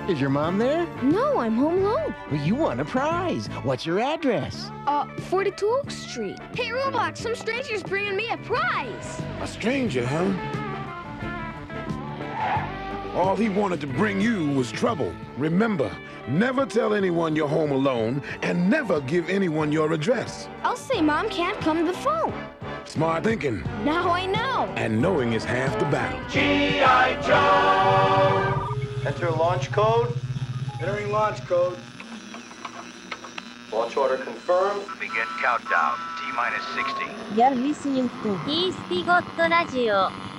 Is your mom there? No, I'm home alone. Well, you won a prize. What's your address? 42 Oak Street. Hey, Roblox, some stranger's bringing me a prize. A stranger, huh? All he wanted to bring you was trouble. Remember, never tell anyone you're home alone, and never give anyone your address. I'll say Mom can't come to the phone. Smart thinking. Now I know. And knowing is half the battle. G.I. Joe! Enter launch code. Entering launch code. Launch order confirmed. Begin countdown. T-minus 60. You're listening to E スピゴットラジオ